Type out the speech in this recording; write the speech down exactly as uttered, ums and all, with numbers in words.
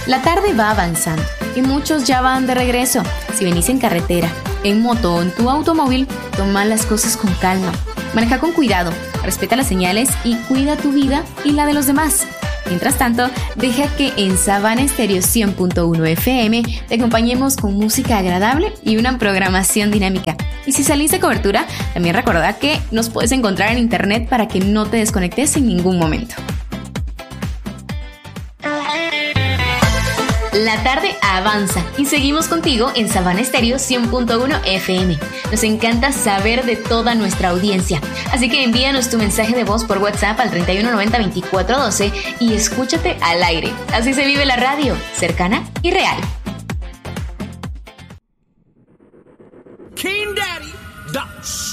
La tarde va avanzando y muchos ya van de regreso. Si venís en carretera, en moto o en tu automóvil, toma las cosas con calma. Maneja con cuidado, respeta las señales y cuida tu vida y la de los demás. Mientras tanto, deja que en Sabana Estéreo cien punto uno F M te acompañemos con música agradable y una programación dinámica. Y si salís de cobertura, también recuerda que nos puedes encontrar en internet para que no te desconectes en ningún momento. La tarde avanza y seguimos contigo en Sabana Estéreo cien punto uno F M. Nos encanta saber de toda nuestra audiencia, así que envíanos tu mensaje de voz por WhatsApp al treinta y uno noventa veinticuatro doce y escúchate al aire. Así se vive la radio, cercana y real.